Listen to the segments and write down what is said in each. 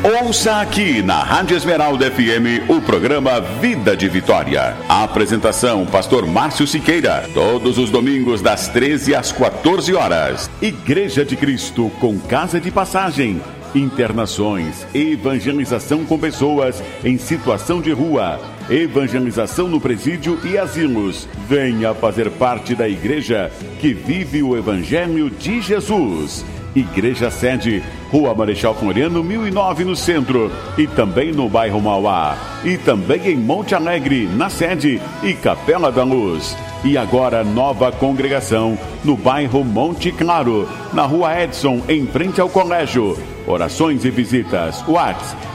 Ouça aqui na Rádio Esmeralda FM o programa Vida de Vitória. A apresentação, pastor Márcio Siqueira. Todos os domingos das 13 às 14 horas. Igreja de Cristo com casa de passagem, internações, evangelização com pessoas em situação de rua, evangelização no presídio e asilos. Venha fazer parte da igreja que vive o Evangelho de Jesus. Igreja Sede, Rua Marechal Floriano, 1009 no centro, e também no bairro Mauá, e também em Monte Alegre, na sede, e Capela da Luz. E agora nova congregação no bairro Monte Claro, na Rua Edson, em frente ao colégio. Orações e visitas, WhatsApp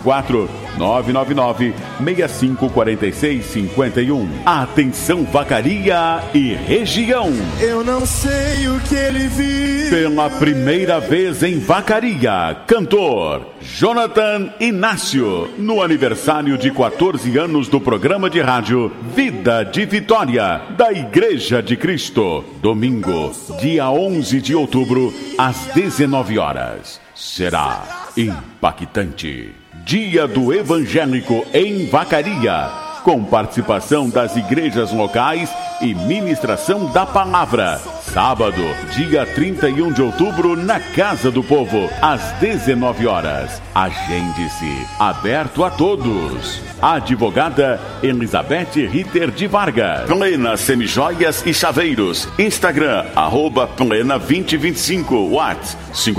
54999-654651. Atenção Vacaria e região. Eu não sei o que ele viu. Pela primeira vez em Vacaria, cantor Jonathan Inácio, no aniversário de 14 anos do programa de rádio Vida de Vitória, da Igreja de Cristo. Domingo, dia 11 de outubro, às 19 horas. Será impactante. Dia do Evangélico em Vacaria, com participação das igrejas locais e ministração da palavra. Sábado, dia 31 de outubro, na Casa do Povo, às 19 horas. Agende-se, aberto a todos. Advogada Elizabeth Ritter de Vargas. Plena Semijoias e Chaveiros. Instagram, @plena2025. WhatsApp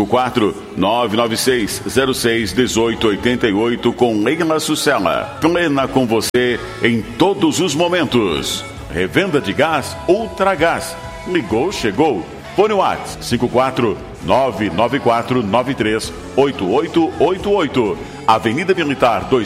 54996061888 com Leila Sucela. Plena com você em todos os momentos. Revenda de gás Ultragás. Ligou, chegou. Fone WhatsApp 54994938888. Avenida Militar